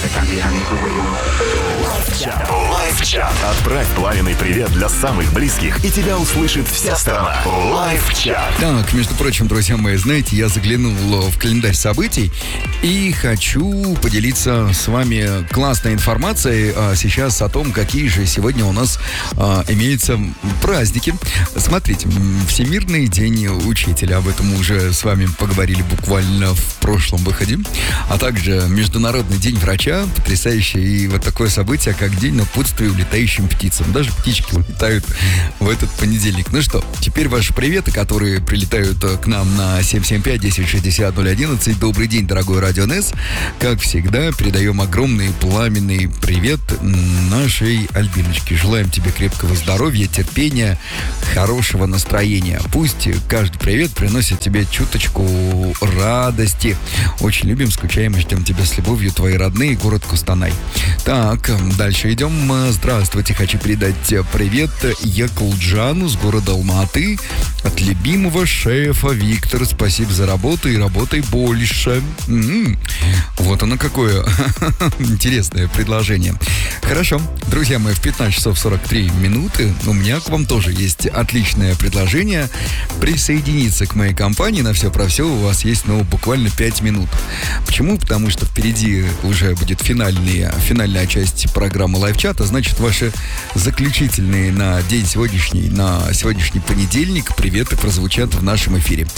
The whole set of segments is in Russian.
Лайв-чат. Отправь пламенный привет для самых близких, и тебя услышит вся страна. Лайв-чат. Так, между прочим, друзья мои, знаете, я заглянул в календарь событий и хочу поделиться с вами классной информацией сейчас о том, какие же сегодня у нас имеются праздники. Смотрите, Всемирный день учителя, об этом мы уже с вами поговорили буквально в прошлом выходе, а также Международный день врача, потрясающее и вот такое событие, как день напутствия улетающим птицам. Даже птички улетают в этот понедельник. Ну что, теперь ваши приветы, которые прилетают к нам на 775-1060-011. Добрый день, дорогой Радио НС. Как всегда, передаем огромный пламенный привет нашей Альбиночке. Желаем тебе крепкого здоровья, терпения, хорошего настроения. Пусть каждый привет приносит тебе чуточку радости. Очень любим, скучаем и ждем тебя с любовью, твои родные, город Кустанай. Так, дальше идем. Здравствуйте, хочу передать привет Якулджану с города Алматы от любимого шефа Виктора. Спасибо за работу и работай больше. Вот оно какое интересное предложение. Хорошо, друзья мои, в 15 часов 43 минуты у меня к вам тоже есть отличное предложение присоединиться к моей компании на все про все. У вас есть, буквально 5 минут. Почему? Потому что впереди уже будет финальная часть программы лайв-чата, значит, ваши заключительные на сегодняшний понедельник приветы прозвучат в нашем эфире.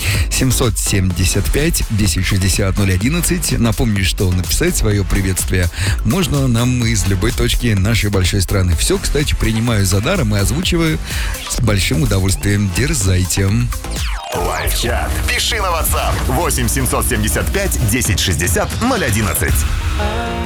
775-1060-011. Напомню, что написать свое приветствие можно нам из любой точки нашей большой страны. Все, кстати, принимаю за даром и озвучиваю с большим удовольствием. Дерзайте. Лайв-чат. Пиши на WhatsApp 8 775 1060 011.